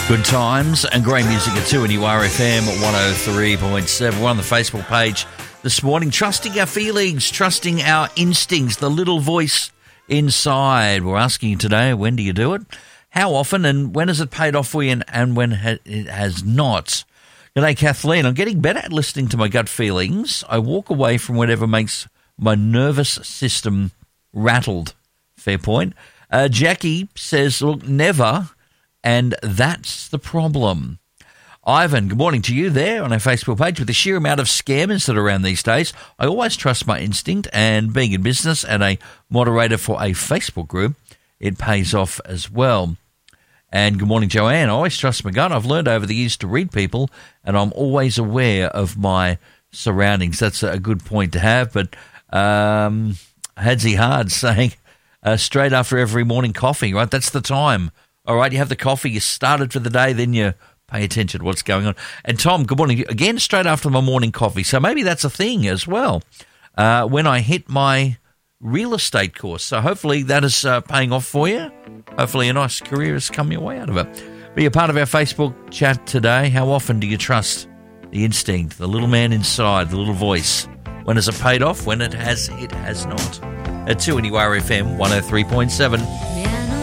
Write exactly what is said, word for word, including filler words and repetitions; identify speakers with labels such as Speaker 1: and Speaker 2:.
Speaker 1: Good times and great music at two and you are F M one oh three point seven. We're on the Facebook page this morning. Trusting our feelings, trusting our instincts, the little voice inside. We're asking you today, when do you do it? How often, and when has it paid off for you, and, and when ha- it has not? G'day, Kathleen. I'm getting better at listening to my gut feelings. I walk away from whatever makes my nervous system rattled. Fair point. Uh, Jackie says, look, never... And that's the problem. Ivan, good morning to you there on our Facebook page. With the sheer amount of scammers that are around these days, I always trust my instinct, and being in business and a moderator for a Facebook group, it pays off as well. And good morning, Joanne. I always trust my gut. I've learned over the years to read people, and I'm always aware of my surroundings. That's a good point to have. But um, Hadzi Hard saying uh, straight after every morning coffee, right? That's the time. All right, you have the coffee, you started for the day, then you pay attention to what's going on. And Tom, good morning. Again, straight after my morning coffee. So maybe that's a thing as well uh, when I hit my real estate course. So hopefully that is uh, paying off for you. Hopefully a nice career has come your way out of it. Be a part of our Facebook chat today. How often do you trust the instinct, the little man inside, the little voice? When has it paid off? When it has, it has not. At two and you are F M one oh three point seven.